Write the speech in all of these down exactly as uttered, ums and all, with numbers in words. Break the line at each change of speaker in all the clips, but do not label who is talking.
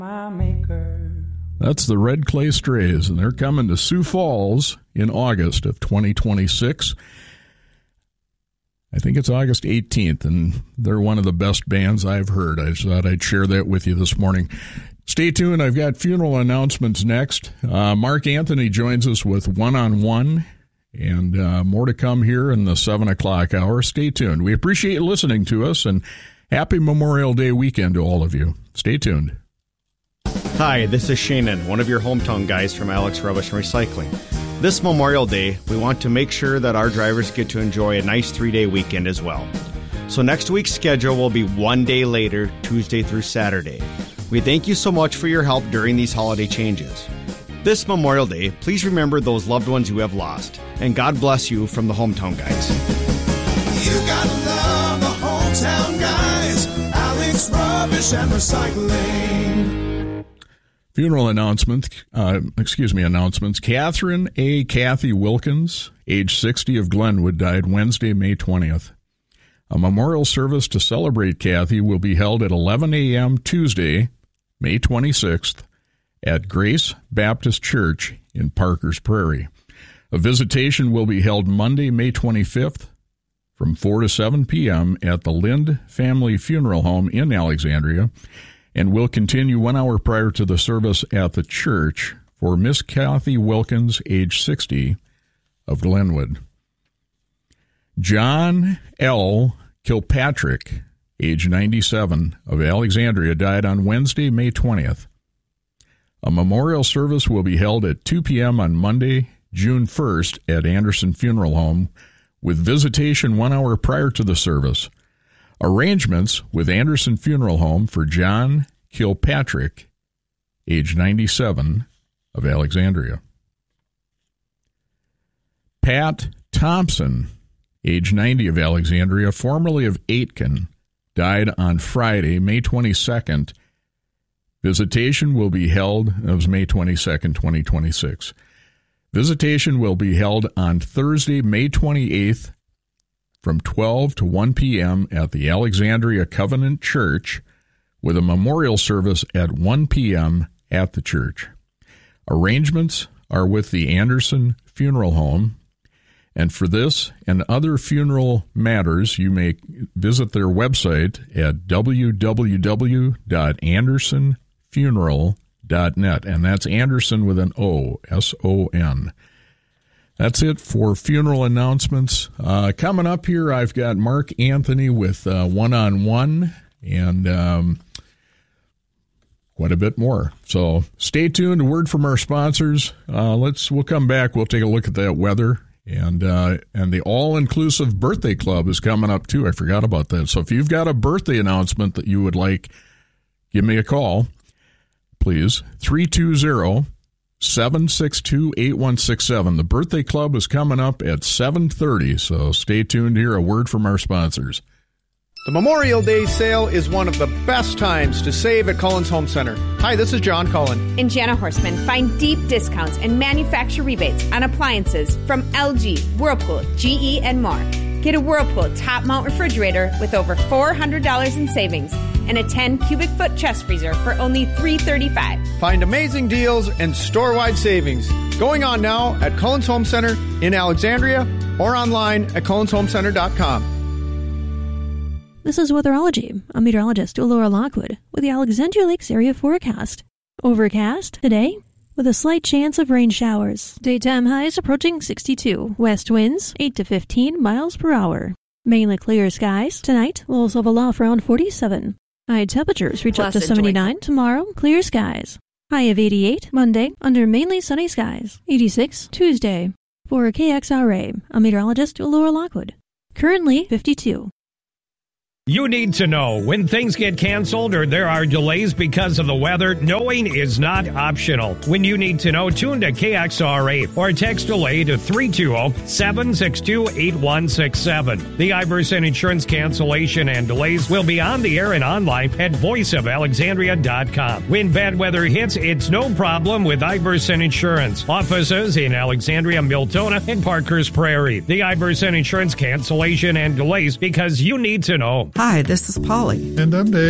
My maker.
That's the Red Clay Strays, and they're coming to Sioux Falls in August of twenty twenty-six. I think it's August eighteenth, and they're one of the best bands I've heard. I just thought I'd share that with you this morning. Stay tuned. I've got funeral announcements next. Uh, Mark Anthony joins us with One-on-One, and uh, more to come here in the seven o'clock hour. Stay tuned. We appreciate you listening to us, and happy Memorial Day weekend to all of you. Stay tuned.
Hi, this is Shannon, one of your hometown guys from Alex Rubbish and Recycling. This Memorial Day, we want to make sure that our drivers get to enjoy a nice three-day weekend as well. So next week's schedule will be one day later, Tuesday through Saturday. We thank you so much for your help during these holiday changes. This Memorial Day, please remember those loved ones you have lost, and God bless you from the hometown guys.
You gotta love the hometown guys, Alex Rubbish and Recycling.
Funeral announcements, uh, excuse me, announcements. Catherine A. Kathy Wilkins, age sixty, of Glenwood, died Wednesday, May twentieth. A memorial service to celebrate Kathy will be held at eleven a.m. Tuesday, May twenty-sixth, at Grace Baptist Church in Parker's Prairie. A visitation will be held Monday, May twenty-fifth, from four to seven p.m. at the Lind Family Funeral Home in Alexandria, and will continue one hour prior to the service at the church for Miss Kathy Wilkins, age sixty, of Glenwood. John L. Kilpatrick, age ninety-seven, of Alexandria, died on Wednesday, May twentieth. A memorial service will be held at two p.m. on Monday, June first, at Anderson Funeral Home, with visitation one hour prior to the service. Arrangements with Anderson Funeral Home for John Kilpatrick, age ninety-seven, of Alexandria. Pat Thompson, age ninety, of Alexandria, formerly of Aitkin, died on Friday, May twenty-second. Visitation will be held, it was May twenty-second, twenty twenty-six. Visitation will be held on Thursday, May twenty-eighth, from twelve to one p.m. at the Alexandria Covenant Church, with a memorial service at one p.m. at the church. Arrangements are with the Anderson Funeral Home, and for this and other funeral matters, you may visit their website at w w w dot anderson funeral dot net, and that's Anderson with an O, S O N. That's it for funeral announcements. Uh, coming up here, I've got Mark Anthony with uh, One-on-One, and um, quite a bit more. So stay tuned. A word from our sponsors. Uh, let's. We'll come back. We'll take a look at that weather, and uh, and the all-inclusive birthday club is coming up too. I forgot about that. So if you've got a birthday announcement that you would like, give me a call, please. three two zero, seven six two, eight one six seven. The birthday club is coming up at seven thirty, so stay tuned here. A word from our sponsors.
The Memorial Day sale is one of the best times to save at Cullen's Home Center. Hi, this is John Cullen.
And Jana Horseman. Find deep discounts and manufacturer rebates on appliances from L G, Whirlpool, G E, and more. Get a Whirlpool top-mount refrigerator with over four hundred dollars in savings and a ten cubic foot chest freezer for only three hundred thirty-five dollars.
Find amazing deals and store-wide savings going on now at Cullen's Home Center in Alexandria or online at cullens home center dot com.
This is Weatherology. I'm meteorologist Laura Lockwood with the Alexandria Lakes area forecast. Overcast today with a slight chance of rain showers. Daytime highs approaching sixty-two. West winds eight to fifteen miles per hour. Mainly clear skies tonight. Lows level off around forty-seven. High temperatures reach
Plus
up to seventy-nine tomorrow. Clear skies. High of eighty-eight Monday under mainly sunny skies. eighty-six Tuesday. For K X R A, I'm meteorologist Laura Lockwood. Currently fifty-two.
You need to know when things get canceled or there are delays because of the weather. Knowing is not optional. When you need to know, tune to K X R A or text delay to three two zero, seven six two, eight one six seven. The Iverson Insurance cancellation and delays will be on the air and online at voice of alexandria dot com. When bad weather hits, it's no problem with Iverson Insurance. Offices in Alexandria, Miltona, and Parker's Prairie. The Iverson Insurance cancellation and delays, because you need to know.
Hi, this is Polly.
And I'm Dave.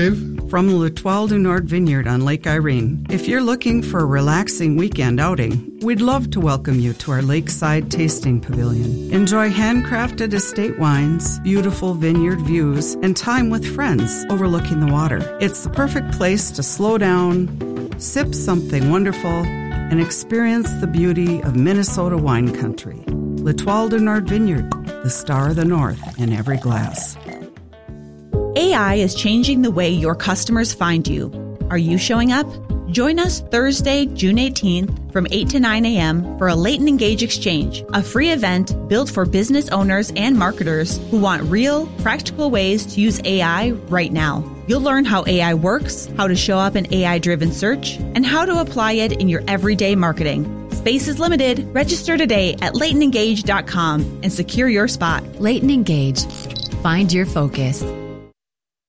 from L'Etoile du Nord Vineyard on Lake Irene. If you're looking for a relaxing weekend outing, we'd love to welcome you to our Lakeside Tasting Pavilion. Enjoy handcrafted estate wines, beautiful vineyard views, and time with friends overlooking the water. It's the perfect place to slow down, sip something wonderful, and experience the beauty of Minnesota wine country. L'Etoile du Nord Vineyard, the star of the North in every glass.
A I is changing the way your customers find you. Are you showing up? Join us Thursday, June eighteenth from eight to nine a.m. for a Late and Engage Exchange, a free event built for business owners and marketers who want real, practical ways to use A I right now. You'll learn how A I works, how to show up in A I-driven search, and how to apply it in your everyday marketing. Space is limited. Register today at Leighton Engage dot com and secure your spot.
Leighton Engage. Find your focus.